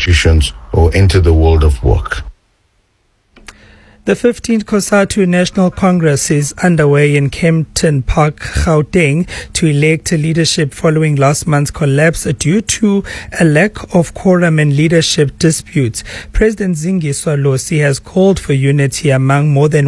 institutions or enter the world of work. The 15th COSATU National Congress is underway in Kempton Park, Gauteng, to elect leadership following last month's collapse due to a lack of quorum and leadership disputes. President Zingiswa Losi has called for unity among more than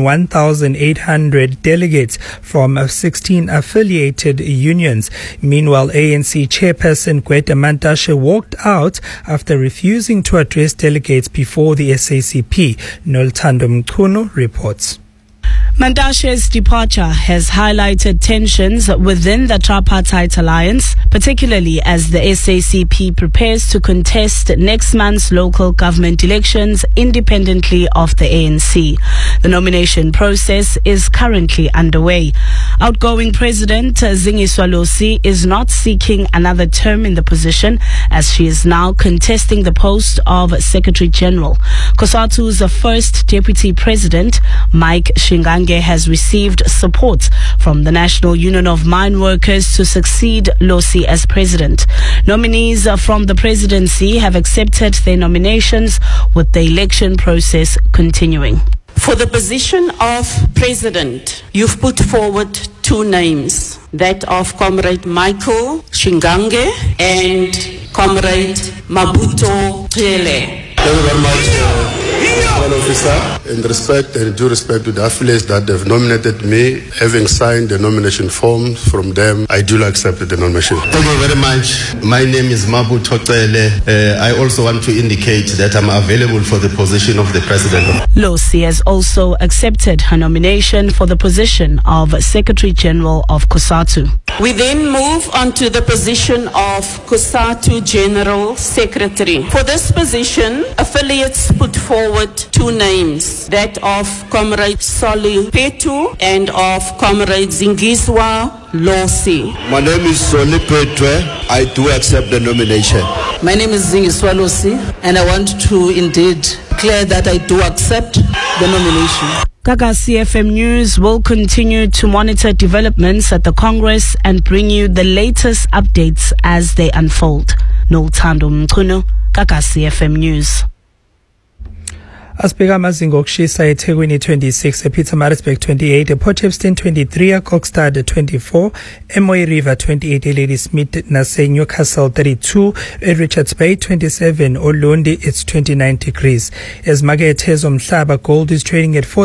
1,800 delegates from 16 affiliated unions. Meanwhile, ANC chairperson Gwede Mantashe walked out after refusing to address delegates before the SACP. Nolthando Mchunu reports. Mantashe's departure has highlighted tensions within the tripartite alliance, particularly as the SACP prepares to contest next month's local government elections independently of the ANC. The nomination process is currently underway. Outgoing President Zingiswa Losi is not seeking another term in the position, as she is now contesting the post of Secretary General. COSATU's first Deputy President, Mike Shingange, has received support from the National Union of Mine Workers to succeed Losi as president. Nominees from the presidency have accepted their nominations, with the election process continuing. For the position of president, you've put forward two names, that of Comrade Michael Shingange and Comrade Mabuto Cele. Thank you very much, Officer. In respect and due respect to the affiliates that have nominated me, having signed the nomination forms from them, I do accept the nomination. Thank you very much. My name is Mabuto Cele. I also want to indicate that I'm available for the position of the President. Losi has also accepted her nomination for the position of Secretary General of COSATU. We then move on to the position of COSATU General Secretary. For this position, affiliates put forward two names, that of Comrade Soli Petu and of Comrade Zingiswa Losi. My name is Soli Petwe. I do accept the nomination. My name is Zingiswa Losi, and I want to indeed declare that I do accept the nomination. Gagasi FM News will continue to monitor developments at the Congress and bring you the latest updates as they unfold. Nolthando Mchunu, Gagasi FM News. Asibheka amazinga okushisa eThekwini 26, ePietermaritzburg 28, ePort Shepstone 23, eKokstad 24, eMooi River 28, eLadysmith naseNewcastle 32, eRichards Bay 27, Olundi it's 29 degrees. Ezimakethe zomhlaba, gold is trading at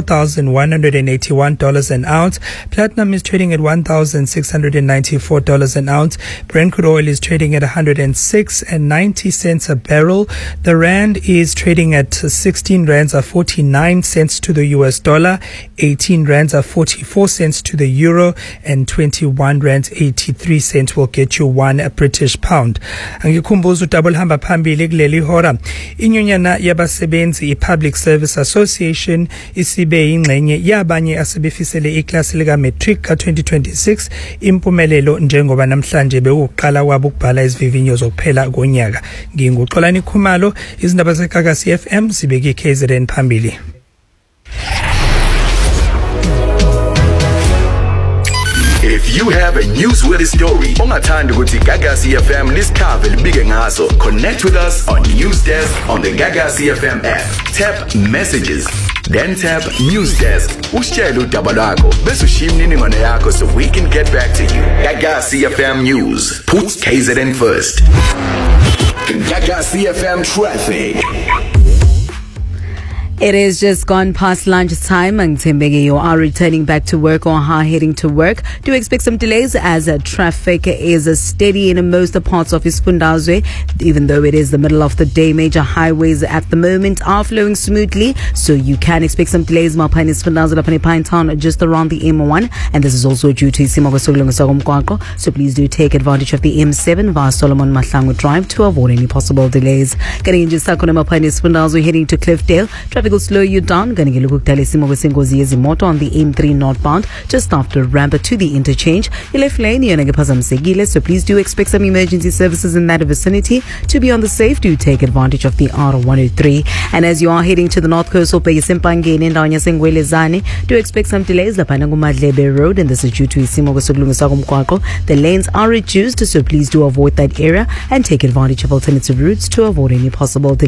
$4,181 an ounce, platinum is trading at $1,694 an ounce, Brent crude oil is trading at 106.90 cents a barrel, the rand is trading at 16 rands are 49 cents to the US dollar, 18 rands are 44 cents to the euro, and 21 rands 83 cents will get you one British pound. Angikhumbuza double hamba phambili kuleli hora. Inyunyana yabasebenzi iPublic Service Association isibe ingxenye yabanye asebefisele iklasi lika matric ka 2026 impumelelo njengoba namhlanje bekuqala kwabo ukubhala izivivinyo zokuphela konyaka. Nginguxolani Khumalo, izindaba zeGagasi FM sibeke KZN phambili. If you have a newsworthy story, ongathanda ukuthi Gagasi FM lisikhave libike ngaso, connect with us on News Desk on the Gagasi FM app. Tap Messages, then tap News Desk. Usitshele udaba lwakho bese ushiya imininingwane yakho so we can get back to you. Gagasi FM News puts KZN first. Gagasi FM Traffic. It is just gone past lunchtime, and Tembege, you are returning back to work or are heading to work. Do expect some delays as traffic is steady in most parts of Isifundazwe. Even though it is the middle of the day, major highways at the moment are flowing smoothly, so you can expect some delays. Mapani Isifundazwe, Lapani Pine Town, just around the M1, and this is also due to so please do take advantage of the M7 via Solomon Mahlangu Drive to avoid any possible delays. Getting into Sakona Mapani Isifundazwe, heading to Cliffdale. Traffic will slow you down. Going to look at moto on the M3 northbound just after ramp to the interchange. Left lane, so please do expect some emergency services in that vicinity. To be on the safe, do take advantage of the R103. And as you are heading to the north coast, do expect some delays. The Panangumadlebe Road, and this is due to the lanes are reduced, so please do avoid that area and take advantage of alternative routes to avoid any possible delays.